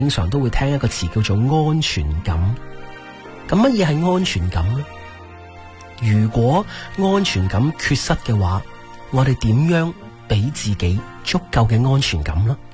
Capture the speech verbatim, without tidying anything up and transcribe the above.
經常都會聽一個詞叫做安全感。咁乜嘢係安全感呢？如果安全感缺失嘅話，我哋點樣俾自己足夠嘅安全感呢？